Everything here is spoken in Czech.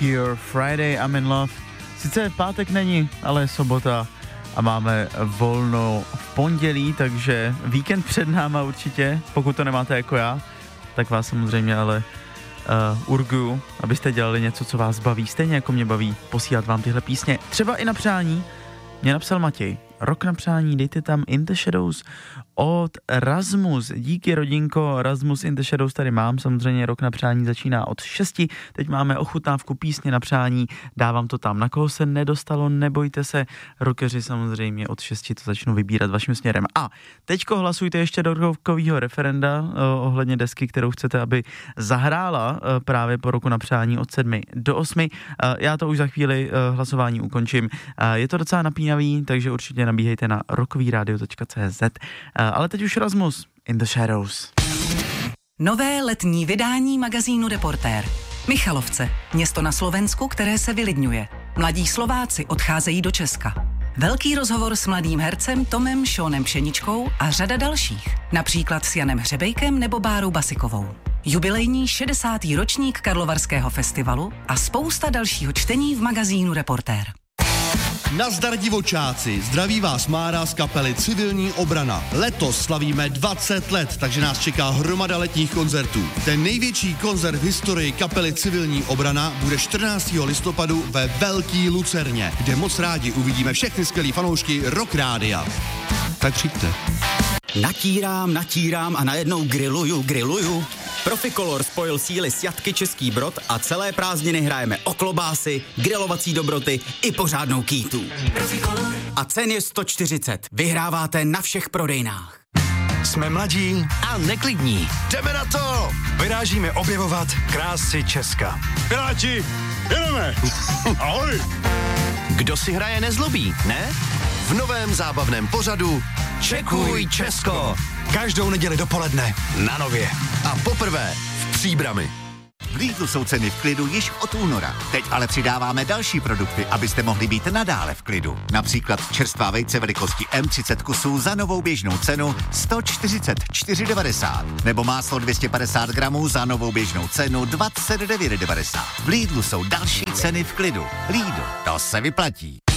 Cure, Friday, I'm in love. Sice pátek není, ale je sobota a máme volno v pondělí, takže víkend před náma určitě, pokud to nemáte jako já, tak vás samozřejmě ale urguju, abyste dělali něco, co vás baví, stejně jako mě baví posílat vám tyhle písně. Třeba i na přání, mě napsal Matěj, rok na přání, dejte tam In the Shadows od Rasmus. Díky rodinko, Rasmus In the Shadows tady mám, samozřejmě rok na přání začíná od 6, teď máme ochutnávku písně na přání, dávám to tam, na koho se nedostalo, nebojte se, rockeři samozřejmě od 6 to začnou vybírat vaším směrem. A teďko hlasujte ještě do rokového referenda ohledně desky, kterou chcete, aby zahrála právě po roku na přání od 7 do 8. Já to už za chvíli hlasování ukončím. Je to docela napínavý, takže určitě nabíhejte na rockovyradio.cz. Ale teď už Rasmus, In the Shadows. Nové letní vydání magazínu Reportér. Michalovce, město na Slovensku, které se vylidňuje. Mladí Slováci odcházejí do Česka. Velký rozhovor s mladým hercem Tomem Šónem Pšeničkou a řada dalších. Například s Janem Hřebejkem nebo Bárou Basikovou. Jubilejní 60. ročník Karlovarského festivalu a spousta dalšího čtení v magazínu Reportér. Nazdar divočáci, zdraví vás Mára z kapely Civilní obrana. Letos slavíme 20 let, takže nás čeká hromada letních koncertů. Ten největší koncert v historii kapely Civilní obrana bude 14. listopadu ve Velký Lucerně, kde moc rádi uvidíme všechny skvělý fanoušky Rock Rádia. Tak přijďte. Natírám a najednou grilluju. Proficolor spojil síly s Jatky Český Brod a celé prázdniny hrajeme o klobásy, grilovací dobroty i pořádnou kýtu. A cen je 140. Vyhráváte na všech prodejnách. Jsme mladí a neklidní. Jdeme na to! Vyrážíme objevovat krásy Česka. Piráti, jedeme! Ahoj! Kdo si hraje nezlobí, ne? V novém zábavném pořadu Čekuj Česko. Každou neděli dopoledne na Nově. A poprvé v Příbrami. V Lidlu jsou ceny v klidu již od února. Teď ale přidáváme další produkty, abyste mohli být nadále v klidu. Například čerstvá vejce velikosti M30 kusů za novou běžnou cenu 144,90. Nebo máslo 250 gramů za novou běžnou cenu 29,90. V Lidlu jsou další ceny v klidu. Lidl, to se vyplatí.